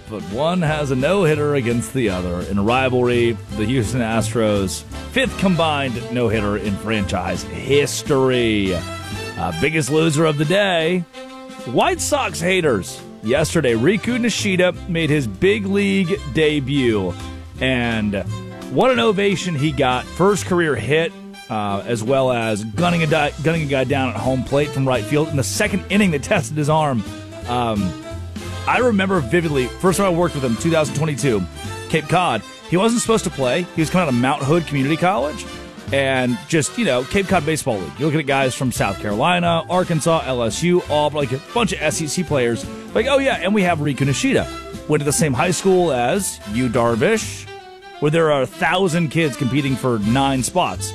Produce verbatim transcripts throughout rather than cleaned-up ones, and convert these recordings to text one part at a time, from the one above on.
but one has a no-hitter against the other. In a rivalry, the Houston Astros' fifth combined no-hitter in franchise history. Uh, biggest loser of the day, White Sox haters. Yesterday, Riku Nishida made his big league debut, and what an ovation he got. First career hit, uh, as well as gunning a, di- gunning a guy down at home plate from right field. In the second inning, they tested his arm. Um, I remember vividly, first time I worked with him, two thousand twenty-two, Cape Cod. He wasn't supposed to play. He was coming out of Mount Hood Community College. And just, you know, Cape Cod Baseball League. You're looking at guys from South Carolina, Arkansas, L S U, all like a bunch of S E C players. Like, oh, yeah, and we have Riku Nishida. Went to the same high school as Yu Darvish, where there are a thousand kids competing for nine spots.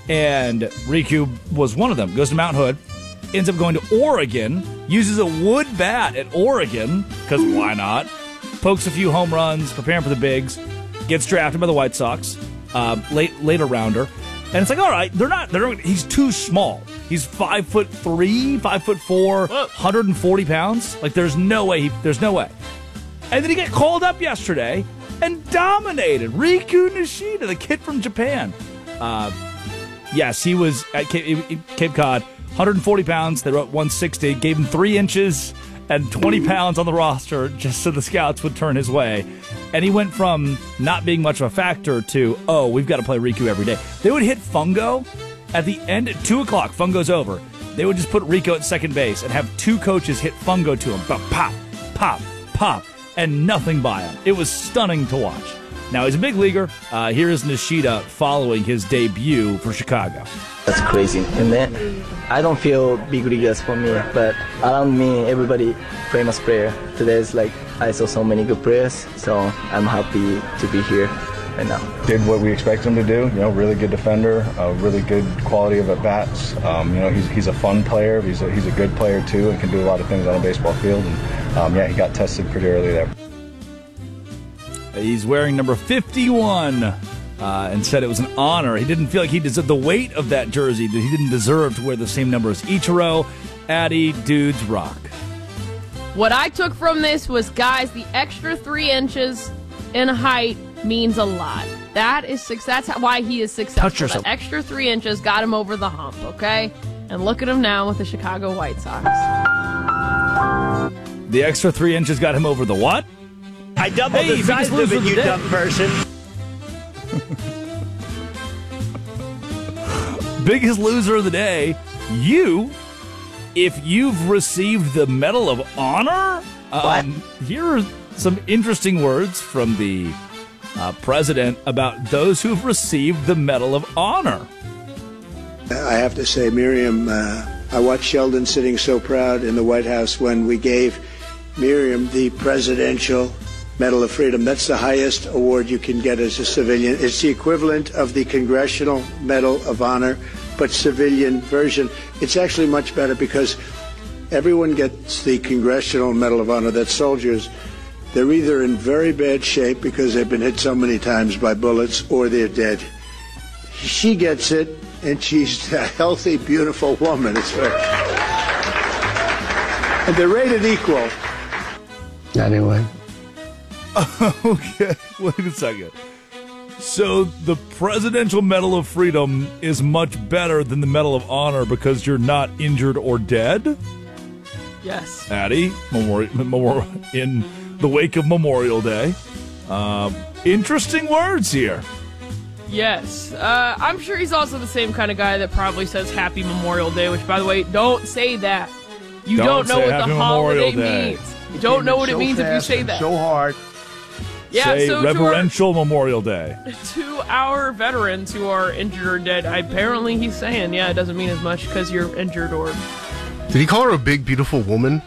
And Riku was one of them. Goes to Mount Hood, ends up going to Oregon, uses a wood bat at Oregon, because why not? Pokes a few home runs, preparing for the bigs, gets drafted by the White Sox, uh, late later rounder. And it's like, all right, they're not, they're, he's too small. He's five foot three, five foot four, one hundred forty pounds. Like, there's no way, he, there's no way. And then he got called up yesterday and dominated. Riku Nishida, the kid from Japan. Uh, yes, he was at Cape, Cape Cod, one hundred forty pounds. They wrote one sixty, gave him three inches and twenty pounds on the roster just so the scouts would turn his way. And he went from not being much of a factor to, oh, we've got to play Riku every day. They would hit Fungo at the end at two o'clock. Fungo's over. They would just put Riku at second base and have two coaches hit Fungo to him. But pop, pop, pop, and nothing by him. It was stunning to watch. Now, he's a big leaguer. Uh, here is Nishida following his debut for Chicago. That's crazy. And then I don't feel big leaguers for me, but around me, everybody famous player. Today's like I saw so many good players, so I'm happy to be here right now. Did what we expect him to do. You know, really good defender, a really good quality of at bats. Um, you know, he's he's a fun player. He's a, he's a good player too, and can do a lot of things on a baseball field. And um, yeah, he got tested pretty early there. He's wearing number fifty-one uh, and said it was an honor. He didn't feel like he deserved the weight of that jersey. He didn't deserve to wear the same number as Ichiro. Addy, dudes rock. What I took from this was, guys, the extra three inches in height means a lot. That is success. That's why he is successful. Touch yourself. That extra three inches got him over the hump, okay? And look at him now with the Chicago White Sox. The extra three inches got him over the what? I doubled Hey, the size of it, you day. dumb person. Biggest loser of the day, you. If you've received the Medal of Honor, um, here are some interesting words from the uh, president about those who've received the Medal of Honor. I have to say, Miriam, uh, I watched Sheldon sitting so proud in the White House when we gave Miriam the Presidential Medal of Freedom. That's the highest award you can get as a civilian. It's the equivalent of the Congressional Medal of Honor, but civilian version. It's actually much better because everyone gets the Congressional Medal of Honor. That's soldiers. They're either in very bad shape because they've been hit so many times by bullets, or they're dead. She gets it, and she's a healthy, beautiful woman. It's very... And they're rated equal. Anyway. Okay, wait a second. So the Presidential Medal of Freedom is much better than the Medal of Honor because you're not injured or dead? Yes. Addy, memorial, memorial, in the wake of Memorial Day. Um, interesting words here. Yes. Uh, I'm sure he's also the same kind of guy that probably says Happy Memorial Day, which, by the way, don't say that. You Don't don't, know say what Happy the Memorial holiday Day. means. You don't know what it means if you say that. So hard. Yeah, Say so to our- Reverential Memorial Day. To our veterans who are injured or dead, apparently he's saying, yeah, it doesn't mean as much because you're injured or... Did he call her a big, beautiful woman?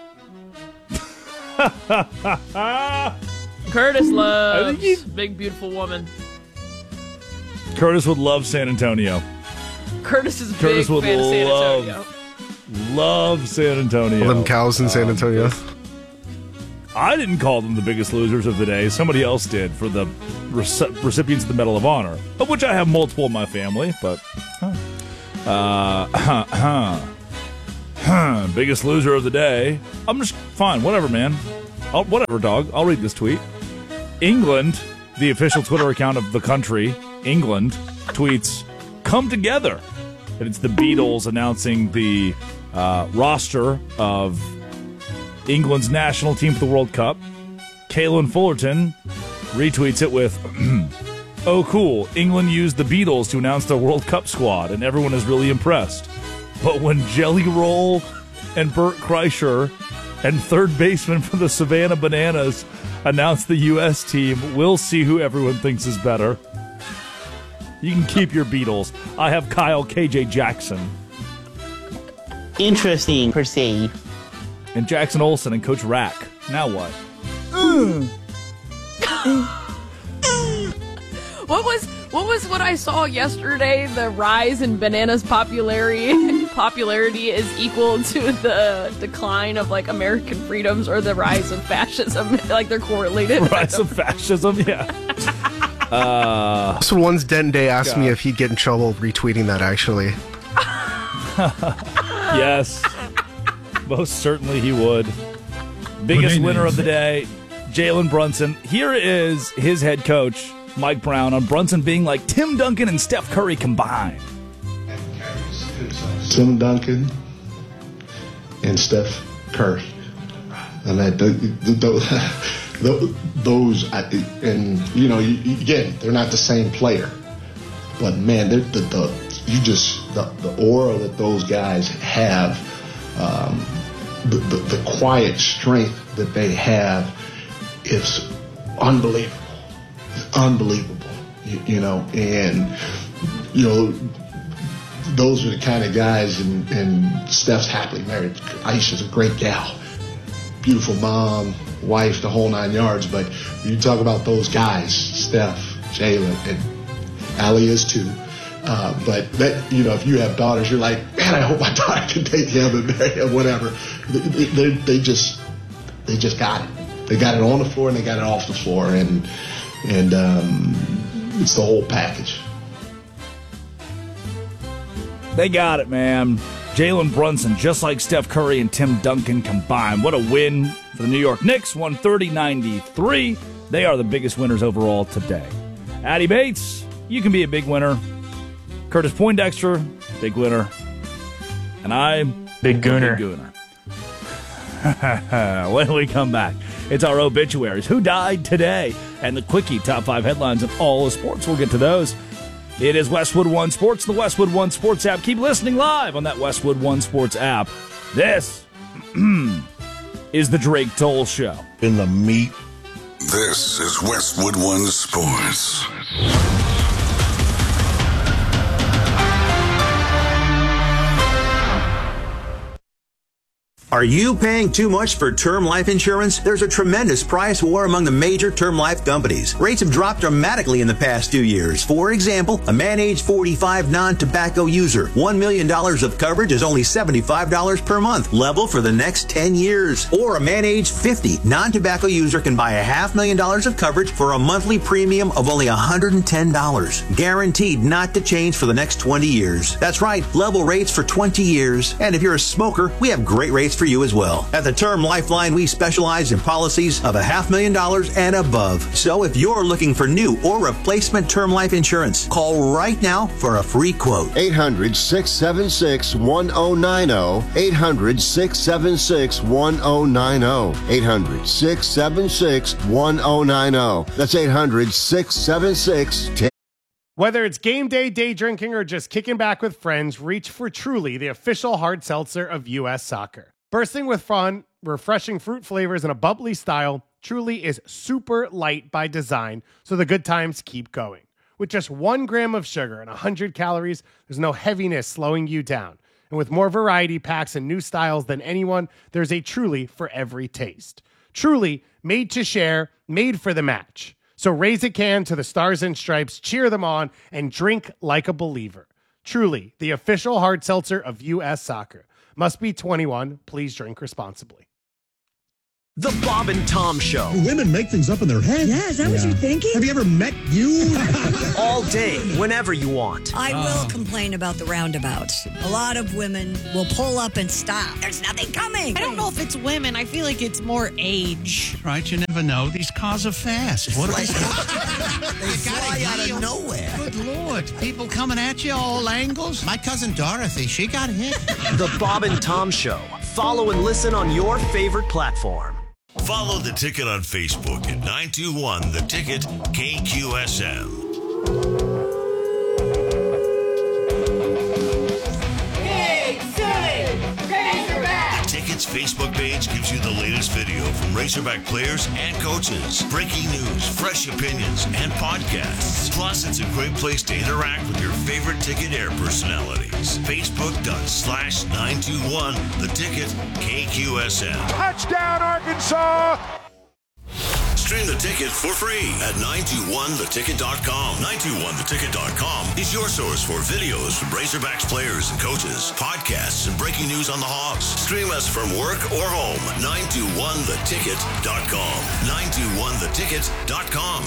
Curtis loves he- big, beautiful woman. Curtis would love San Antonio. Curtis is a Curtis big would fan of San love- Antonio. Love San Antonio. All them cows in San Antonio. I didn't call them the biggest losers of the day. Somebody else did for the rec- recipients of the Medal of Honor, of which I have multiple in my family, but... Huh. Uh, huh, huh, huh. Biggest loser of the day. I'm just fine. Whatever, man. Oh, whatever, dog. I'll read this tweet. England, the official Twitter account of the country, England, tweets, "Come together." And it's the Beatles announcing the uh, roster of England's national team for the World Cup. Kaylin Fullerton retweets it with, "Oh, cool. England used the Beatles to announce their World Cup squad, and everyone is really impressed. But when Jelly Roll and Bert Kreischer and third baseman for the Savannah Bananas announced the U S team, we'll see who everyone thinks is better." You can keep your Beatles. I have Kyle K J Jackson. Interesting, per se. And Jackson Olsen and Coach Rack. Now what? What was what was what I saw yesterday? The rise in bananas popularity popularity is equal to the decline of like American freedoms or the rise of fascism. Like they're correlated. Rise of fascism, yeah. uh, So once Den Day asked God. me if he'd get in trouble retweeting that, actually. Yes. Most certainly he would. Biggest winner of the day, Jalen Brunson. Here is his head coach, Mike Brown, on Brunson being like Tim Duncan and Steph Curry combined. Tim Duncan and Steph Curry. And that the, the, the, those, and you know, again, they're not the same player, but man, they're the, the you just the, the aura that those guys have, um, the, the the quiet strength that they have, it's unbelievable, it's unbelievable, you, you know, and you know. Those are the kind of guys, and, and Steph's happily married. Aisha's a great gal, beautiful mom, wife, the whole nine yards. But you talk about those guys, Steph, Jalen, and Allie is too. Uh, but that, you know, if you have daughters, you're like, man, I hope my daughter can take him and marry him, whatever. They, they, they just, they just got it. They got it on the floor and they got it off the floor, and and um, it's the whole package. They got it, man. Jalen Brunson, just like Steph Curry and Tim Duncan combined. What a win for the New York Knicks, one thirty ninety-three. They are the biggest winners overall today. Addie Bates, you can be a big winner. Curtis Poindexter, big winner. And I'm Big Gooner. Big Gooner. When we come back, it's our obituaries. Who died today? And the quickie top five headlines of all of sports. We'll get to those. It is Westwood One Sports, the Westwood One Sports app. Keep listening live on that Westwood One Sports app. This is the Drake Toll Show. In the meat. This is Westwood One Sports. Are you paying too much for term life insurance? There's a tremendous price war among the major term life companies. Rates have dropped dramatically in the past two years. For example, a man age forty-five non-tobacco user, one million dollars of coverage is only seventy-five dollars per month, level for the next ten years. Or a man age fifty non-tobacco user can buy a half million dollars of coverage for a monthly premium of only one hundred ten dollars. Guaranteed not to change for the next twenty years. That's right, level rates for twenty years. And if you're a smoker, we have great rates for you as well. At the Term Lifeline, we specialize in policies of a half million dollars and above. So if you're looking for new or replacement term life insurance, call right now for a free quote. eight hundred, six seven six, one oh nine oh. eight hundred, six seven six, one oh nine oh. eight hundred, six seven six, one oh nine oh. That's eight hundred, six seven six, one oh nine oh. Whether it's game day, day drinking, or just kicking back with friends, reach for Truly, the official hard seltzer of U S Soccer. Bursting with fun, refreshing fruit flavors, and a bubbly style, Truly is super light by design, so the good times keep going. With just one gram of sugar and one hundred calories, there's no heaviness slowing you down. And with more variety packs and new styles than anyone, there's a Truly for every taste. Truly, made to share, made for the match. So raise a can to the Stars and Stripes, cheer them on, and drink like a believer. Truly, the official hard seltzer of U S Soccer. Must be twenty-one. Please drink responsibly. The Bob and Tom Show. Women make things up in their head. Yeah, is that yeah. what you're thinking? Have you ever met you? All day, whenever you want. I oh. will complain about the roundabouts. A lot of women will pull up and stop. There's nothing coming. I don't know if it's women. I feel like it's more age. Right, you never know. These cars are fast. What are they? They fly out of nowhere. Good Lord. People coming at you all angles. My cousin Dorothy, she got hit. The Bob and Tom Show. Follow and listen on your favorite platform. Follow The Ticket on Facebook at nine two one The Ticket K Q S M. Big City Razorback! The Ticket's Facebook page gives you the latest video from Razorback players and coaches, breaking news, fresh opinions, and podcasts. Plus, it's a great place to interact with your favorite Ticket Air personalities. Facebook.com slash 921 The Ticket K Q S M. Touchdown, Arkansas! Stream The Ticket for free at nine two one the ticket dot com. nine two one the ticket dot com is your source for videos from Razorbacks players and coaches, podcasts, and breaking news on the Hogs. Stream us from work or home. nine two one the ticket dot com. nine two one the ticket dot com.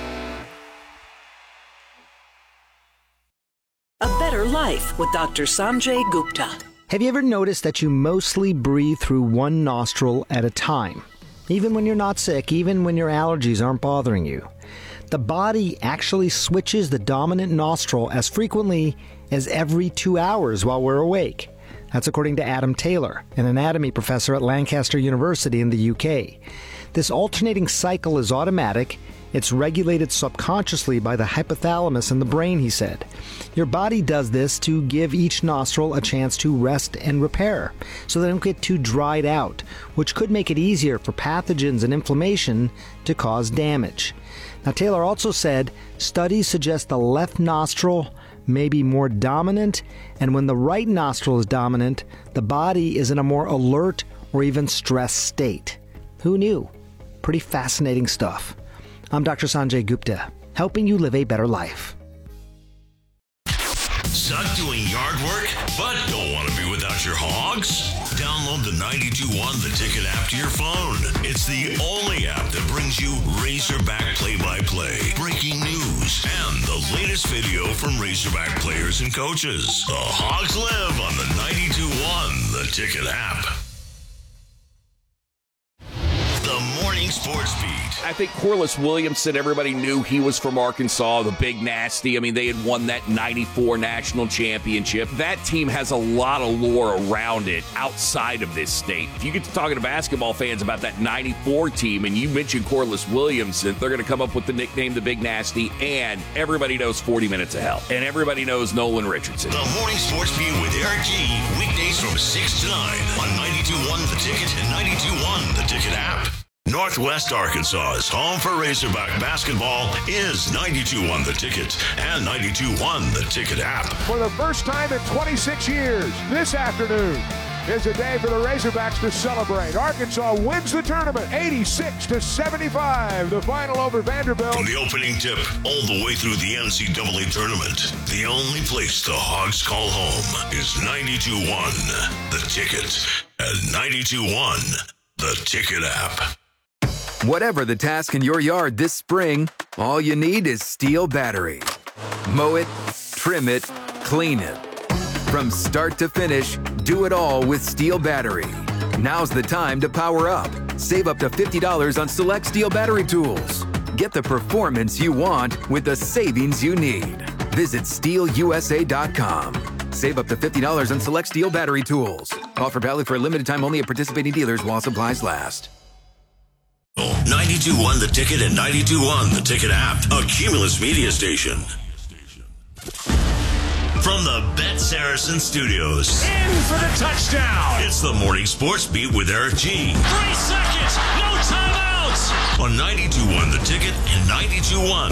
A Better Life with Doctor Sanjay Gupta. Have you ever noticed that you mostly breathe through one nostril at a time? Even when you're not sick, even when your allergies aren't bothering you. The body actually switches the dominant nostril as frequently as every two hours while we're awake. That's according to Adam Taylor, an anatomy professor at Lancaster University in the U K. This alternating cycle is automatic. It's regulated subconsciously by the hypothalamus in the brain, he said. Your body does this to give each nostril a chance to rest and repair, so they don't get too dried out, which could make it easier for pathogens and inflammation to cause damage. Now, Taylor also said studies suggest the left nostril may be more dominant, and when the right nostril is dominant, the body is in a more alert or even stressed state. Who knew? Pretty fascinating stuff. I'm Doctor Sanjay Gupta, helping you live a better life. Suck doing yard work, but don't want to be without your hogs? Download the ninety-two one The Ticket app to your phone. It's the only app that brings you Razorback play-by-play, breaking news, and the latest video from Razorback players and coaches. The Hogs live on the ninety-two one The Ticket app. The Morning Sports Beat. I think Corliss Williamson, everybody knew he was from Arkansas, the Big Nasty. I mean, they had won that ninety-four national championship. That team has a lot of lore around it outside of this state. If you get to talking to basketball fans about that ninety-four team and you mention Corliss Williamson, they're going to come up with the nickname the Big Nasty, and everybody knows forty minutes of Hell. And everybody knows Nolan Richardson. The Morning Sports Beat with Eric G. Weekdays from six to nine on ninety-two one The Ticket and ninety-two one The Ticket app. Northwest Arkansas's home for Razorback basketball is ninety-two one The Ticket and ninety-two one The Ticket app. For the first time in twenty-six years, this afternoon is a day for the Razorbacks to celebrate. Arkansas wins the tournament eighty-six to seventy-five. The final over Vanderbilt. From the opening tip all the way through the N C double A tournament, the only place the Hogs call home is ninety-two one The Ticket and ninety-two one The Ticket app. Whatever the task in your yard this spring, all you need is Steel battery. Mow it, trim it, clean it. From start to finish, do it all with Steel battery. Now's the time to power up. Save up to fifty dollars on select Steel battery tools. Get the performance you want with the savings you need. Visit steel u s a dot com. Save up to fifty dollars on select Steel battery tools. Offer valid for a limited time only at participating dealers while supplies last. ninety-two one The Ticket and ninety-two one The Ticket app, a Cumulus media station. From the Bet Saracen Studios. In for the touchdown. It's the Morning Sports Beat with Eric G. Three seconds, no timeouts. On ninety-two one The Ticket and ninety-two one